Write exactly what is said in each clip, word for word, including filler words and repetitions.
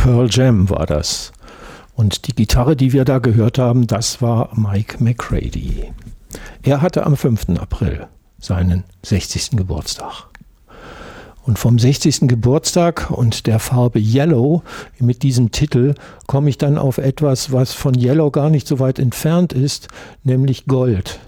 Pearl Jam war das. Und die Gitarre, die wir da gehört haben, das war Mike McCready. Er hatte am fünften April seinen sechzigsten Geburtstag. Und vom sechzigsten Geburtstag und der Farbe Yellow mit diesem Titel komme ich dann auf etwas, was von Yellow gar nicht so weit entfernt ist, nämlich Gold.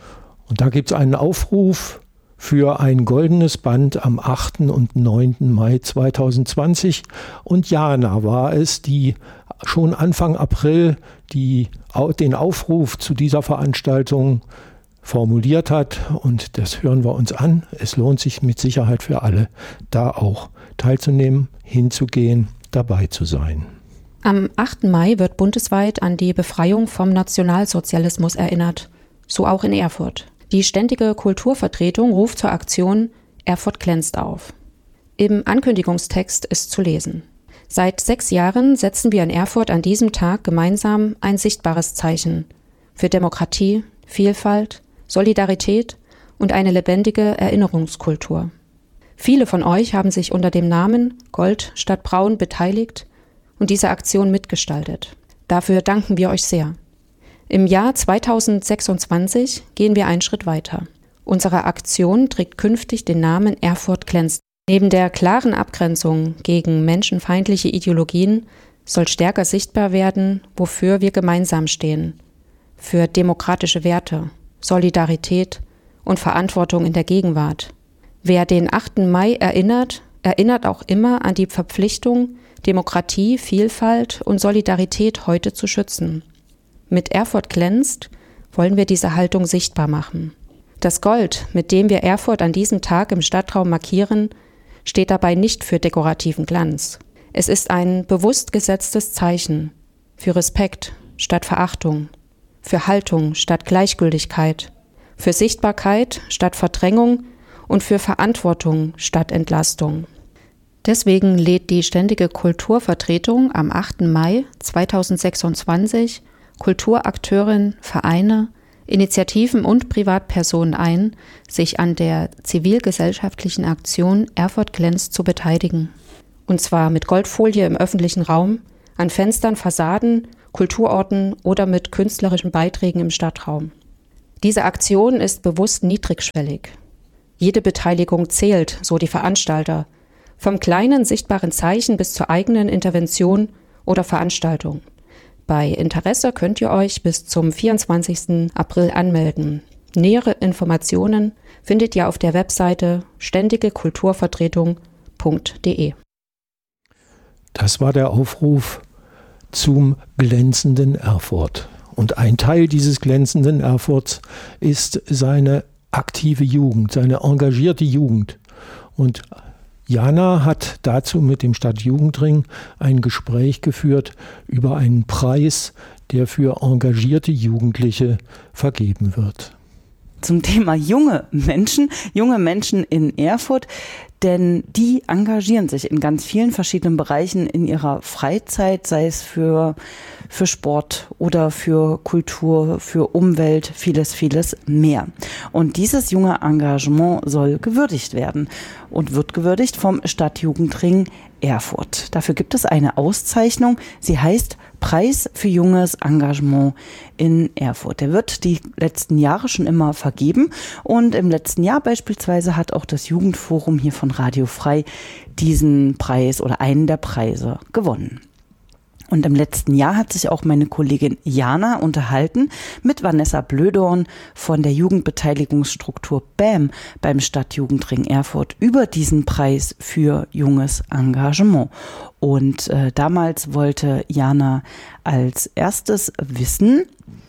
Und da gibt es einen Aufruf für ein goldenes Band am achten und neunten Mai zweitausendzwanzig. Und Jana war es, die schon Anfang April die, den Aufruf zu dieser Veranstaltung formuliert hat. Und das hören wir uns an. Es lohnt sich mit Sicherheit für alle, da auch teilzunehmen, hinzugehen, dabei zu sein. Am achten Mai wird bundesweit an die Befreiung vom Nationalsozialismus erinnert. So auch in Erfurt. Die ständige Kulturvertretung ruft zur Aktion Erfurt glänzt auf. Im Ankündigungstext ist zu lesen: Seit sechs Jahren setzen wir in Erfurt an diesem Tag gemeinsam ein sichtbares Zeichen für Demokratie, Vielfalt, Solidarität und eine lebendige Erinnerungskultur. Viele von euch haben sich unter dem Namen Gold statt Braun beteiligt und diese Aktion mitgestaltet. Dafür danken wir euch sehr. Im Jahr zweitausendsechsundzwanzig gehen wir einen Schritt weiter. Unsere Aktion trägt künftig den Namen Erfurt glänzt. Neben der klaren Abgrenzung gegen menschenfeindliche Ideologien soll stärker sichtbar werden, wofür wir gemeinsam stehen. Für demokratische Werte, Solidarität und Verantwortung in der Gegenwart. Wer den achten Mai erinnert, erinnert auch immer an die Verpflichtung, Demokratie, Vielfalt und Solidarität heute zu schützen. Mit Erfurt glänzt wollen wir diese Haltung sichtbar machen. Das Gold, mit dem wir Erfurt an diesem Tag im Stadtraum markieren, steht dabei nicht für dekorativen Glanz. Es ist ein bewusst gesetztes Zeichen für Respekt statt Verachtung, für Haltung statt Gleichgültigkeit, für Sichtbarkeit statt Verdrängung und für Verantwortung statt Entlastung. Deswegen lädt die Ständige Kulturvertretung am achten Mai zweitausendsechsundzwanzig Kulturakteurinnen, Vereine, Initiativen und Privatpersonen ein, sich an der zivilgesellschaftlichen Aktion Erfurt glänzt zu beteiligen. Und zwar mit Goldfolie im öffentlichen Raum, an Fenstern, Fassaden, Kulturorten oder mit künstlerischen Beiträgen im Stadtraum. Diese Aktion ist bewusst niedrigschwellig. Jede Beteiligung zählt, so die Veranstalter, vom kleinen sichtbaren Zeichen bis zur eigenen Intervention oder Veranstaltung. Bei Interesse könnt ihr euch bis zum vierundzwanzigsten April anmelden. Nähere Informationen findet ihr auf der Webseite ständige kulturvertretung punkt de. Das war der Aufruf zum glänzenden Erfurt. Und ein Teil dieses glänzenden Erfurts ist seine aktive Jugend, seine engagierte Jugend. Und Jana hat dazu mit dem Stadtjugendring ein Gespräch geführt über einen Preis, der für engagierte Jugendliche vergeben wird. Zum Thema junge Menschen, junge Menschen in Erfurt, denn die engagieren sich in ganz vielen verschiedenen Bereichen in ihrer Freizeit, sei es für, für Sport oder für Kultur, für Umwelt, vieles, vieles mehr. Und dieses junge Engagement soll gewürdigt werden und wird gewürdigt vom Stadtjugendring Erfurt. Dafür gibt es eine Auszeichnung, sie heißt Preis für junges Engagement in Erfurt. Der wird die letzten Jahre schon immer vergeben und im letzten Jahr beispielsweise hat auch das Jugendforum hier von Radio Frei diesen Preis oder einen der Preise gewonnen. Und im letzten Jahr hat sich auch meine Kollegin Jana unterhalten mit Vanessa Blödorn von der Jugendbeteiligungsstruktur B A M beim Stadtjugendring Erfurt über diesen Preis für junges Engagement. Und äh, damals wollte Jana als erstes wissen,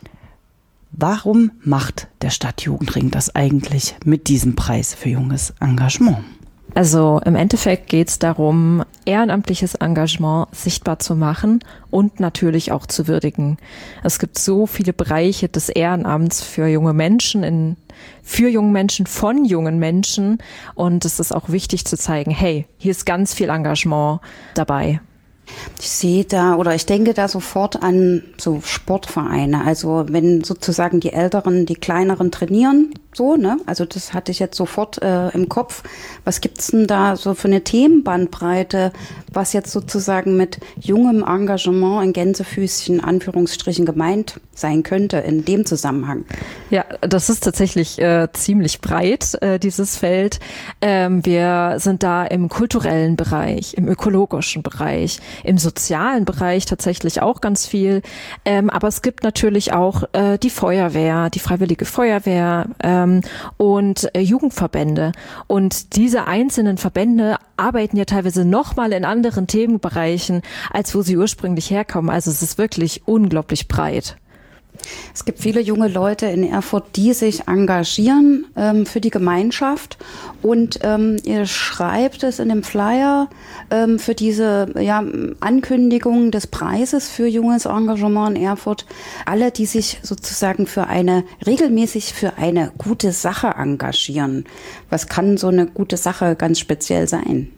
warum macht der Stadtjugendring das eigentlich mit diesem Preis für junges Engagement? Also im Endeffekt geht es darum, ehrenamtliches Engagement sichtbar zu machen und natürlich auch zu würdigen. Es gibt so viele Bereiche des Ehrenamts für junge Menschen, in, für junge Menschen, von jungen Menschen. Und es ist auch wichtig zu zeigen, hey, hier ist ganz viel Engagement dabei. Ich sehe da oder ich denke da sofort an so Sportvereine. Also wenn sozusagen die Älteren, die Kleineren trainieren, So, ne? Also das hatte ich jetzt sofort äh, im Kopf. Was gibt's denn da so für eine Themenbandbreite, was jetzt sozusagen mit jungem Engagement in Gänsefüßchen, Anführungsstrichen, gemeint sein könnte in dem Zusammenhang? Ja, das ist tatsächlich äh, ziemlich breit, äh, dieses Feld. Ähm, wir sind da im kulturellen Bereich, im ökologischen Bereich, im sozialen Bereich tatsächlich auch ganz viel. Ähm, aber es gibt natürlich auch äh, die Feuerwehr, die Freiwillige Feuerwehr, äh, und äh, Jugendverbände. Und diese einzelnen Verbände arbeiten ja teilweise nochmal in anderen Themenbereichen, als wo sie ursprünglich herkommen. Also es ist wirklich unglaublich breit. Es gibt viele junge Leute in Erfurt, die sich engagieren ähm, für die Gemeinschaft. Und ähm, ihr schreibt es in dem Flyer ähm, für diese ja, Ankündigung des Preises für junges Engagement in Erfurt. Alle, die sich sozusagen für eine, regelmäßig für eine gute Sache engagieren. Was kann so eine gute Sache ganz speziell sein?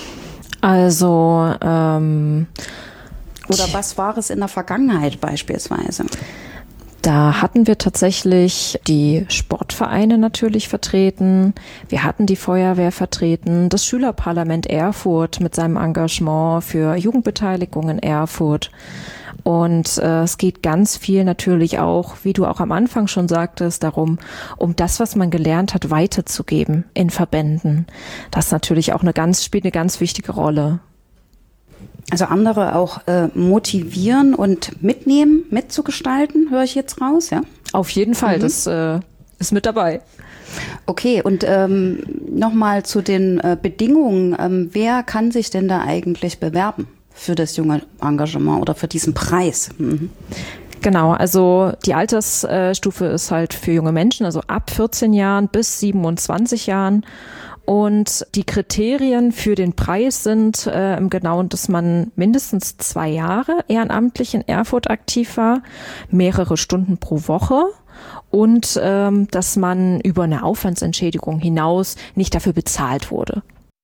Also, ähm, Oder was war es in der Vergangenheit beispielsweise? Da hatten wir tatsächlich die Sportvereine natürlich vertreten. Wir hatten die Feuerwehr vertreten, das Schülerparlament Erfurt mit seinem Engagement für Jugendbeteiligung in Erfurt. Und äh, es geht ganz viel natürlich auch, wie du auch am Anfang schon sagtest, darum, um das, was man gelernt hat, weiterzugeben in Verbänden. Das ist natürlich auch eine ganz, spielt eine ganz wichtige Rolle. Also andere auch äh, motivieren und mitnehmen, mitzugestalten, höre ich jetzt raus, ja? Auf jeden Fall, mhm. das äh, ist mit dabei. Okay, und ähm, nochmal zu den äh, Bedingungen. Ähm, wer kann sich denn da eigentlich bewerben für das junge Engagement oder für diesen Preis? Mhm. Genau, also die Altersstufe ist halt für junge Menschen, also ab vierzehn Jahren bis siebenundzwanzig Jahren. Und die Kriterien für den Preis sind äh, im Genauen, dass man mindestens zwei Jahre ehrenamtlich in Erfurt aktiv war, mehrere Stunden pro Woche und ähm, dass man über eine Aufwandsentschädigung hinaus nicht dafür bezahlt wurde.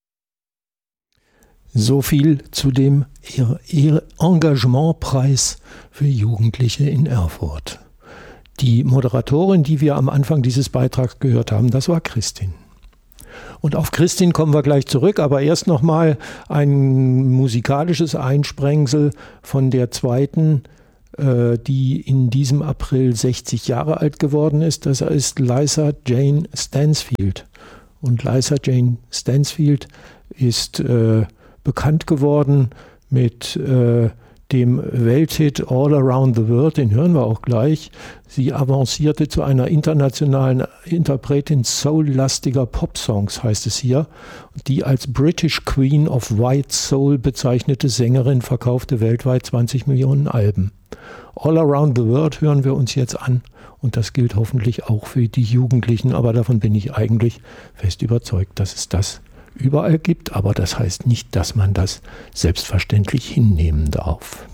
So viel zu dem Engagementpreis für Jugendliche in Erfurt. Die Moderatorin, die wir am Anfang dieses Beitrags gehört haben, das war Christin. Und auf Christin kommen wir gleich zurück, aber erst nochmal ein musikalisches Einsprengsel von der zweiten, äh, die in diesem April sechzig Jahre alt geworden ist. Das ist Liza Jane Stansfield. Und Liza Jane Stansfield ist äh, bekannt geworden mit äh, dem Welthit All Around the World, den hören wir auch gleich. Sie avancierte zu einer internationalen Interpretin soul-lastiger Popsongs, heißt es hier. Die als British Queen of White Soul bezeichnete Sängerin verkaufte weltweit zwanzig Millionen Alben. All Around the World hören wir uns jetzt an und das gilt hoffentlich auch für die Jugendlichen, aber davon bin ich eigentlich fest überzeugt, dass es das überall gibt, aber das heißt nicht, dass man das selbstverständlich hinnehmen darf.